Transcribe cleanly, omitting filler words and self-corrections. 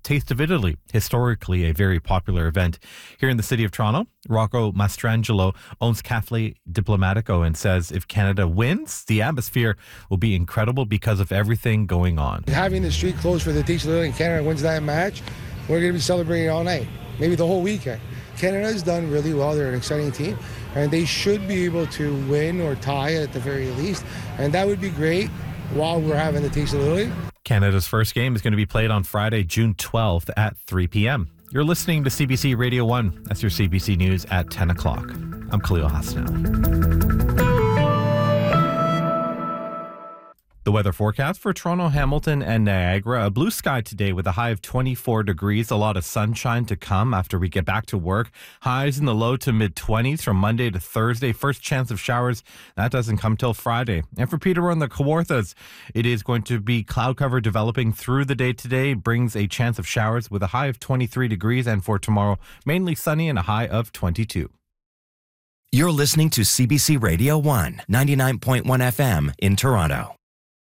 Taste of Italy, historically a very popular event here in the city of Toronto. Rocco Mastrangelo owns Cafe Diplomatico and says if Canada wins, the atmosphere will be incredible because of everything going on. Having the street closed for the Taste of Italy and Canada wins that match, we're going to be celebrating all night, maybe the whole weekend. Canada's done really well. They're an exciting team, and they should be able to win or tie at the very least, and that would be great while we're having the Taste of Italy. Canada's first game is going to be played on Friday, June 12th at 3 p.m. You're listening to CBC Radio 1. That's your CBC News at 10 o'clock. I'm Khalil Hassanali. The weather forecast for Toronto, Hamilton, and Niagara. A blue sky today with a high of 24 degrees. A lot of sunshine to come after we get back to work. Highs in the low to mid-20s from Monday to Thursday. First chance of showers, that doesn't come till Friday. And for Peterborough and the Kawarthas, it is going to be cloud cover developing through the day today. Brings a chance of showers with a high of 23 degrees. And for tomorrow, mainly sunny and a high of 22. You're listening to CBC Radio 1, 99.1 FM in Toronto.